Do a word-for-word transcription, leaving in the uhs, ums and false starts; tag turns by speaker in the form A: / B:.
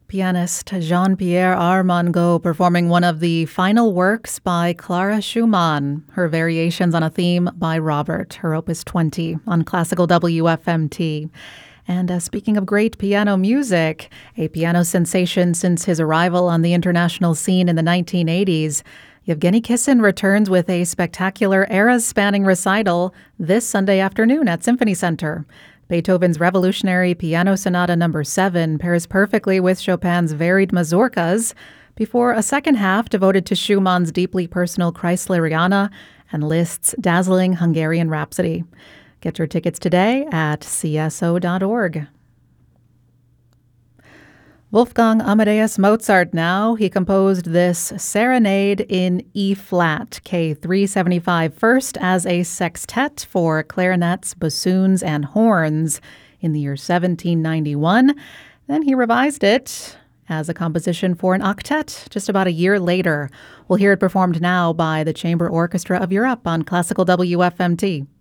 A: Pianist Jean-Pierre Armengaud performing one of the final works by Clara Schumann, her Variations on a Theme by Robert, her Opus twenty on Classical W F M T. And uh, speaking of great piano music, a piano sensation since his arrival on the international scene in the nineteen eighties, Yevgeny Kissin returns with a spectacular eras-spanning recital this Sunday afternoon at Symphony Center. Beethoven's Revolutionary Piano Sonata number seven pairs perfectly with Chopin's varied mazurkas before a second half devoted to Schumann's deeply personal Kreisleriana and Liszt's dazzling Hungarian Rhapsody. Get your tickets today at c s o dot org. Wolfgang Amadeus Mozart now. He composed this Serenade in E-flat, K three seventy-five, first as a sextet for clarinets, bassoons, and horns in the year seventeen ninety-one. Then he revised it as a composition for an octet just about a year later. We'll hear it performed now by the Chamber Orchestra of Europe on Classical W F M T.